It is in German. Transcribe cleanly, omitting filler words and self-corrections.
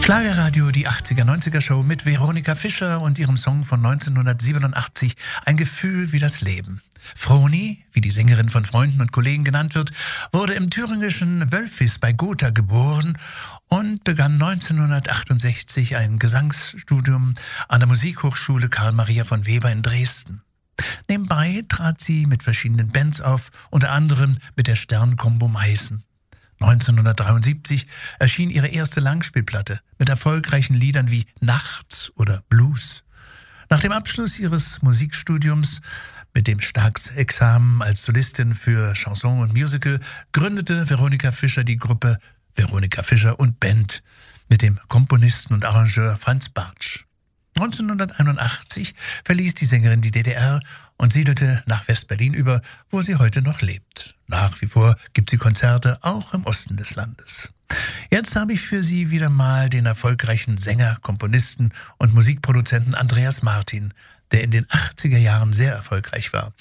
Schlagerradio, die 80er-90er-Show mit Veronika Fischer und ihrem Song von 1987, Ein Gefühl wie das Leben. Froni, wie die Sängerin von Freunden und Kollegen genannt wird, wurde im thüringischen Wölfis bei Gotha geboren und begann 1968 ein Gesangsstudium an der Musikhochschule Karl Maria von Weber in Dresden. Nebenbei trat sie mit verschiedenen Bands auf, unter anderem mit der Stern-Combo Meißen. 1973 erschien ihre erste Langspielplatte mit erfolgreichen Liedern wie Nachts oder Blues. Nach dem Abschluss ihres Musikstudiums mit dem Staatsexamen als Solistin für Chanson und Musical gründete Veronika Fischer die Gruppe Veronika Fischer und Band mit dem Komponisten und Arrangeur Franz Bartsch. 1981 verließ die Sängerin die DDR und siedelte nach West-Berlin über, wo sie heute noch lebt. Nach wie vor gibt sie Konzerte auch im Osten des Landes. Jetzt habe ich für Sie wieder mal den erfolgreichen Sänger, Komponisten und Musikproduzenten Andreas Martin, der in den 80er Jahren sehr erfolgreich war.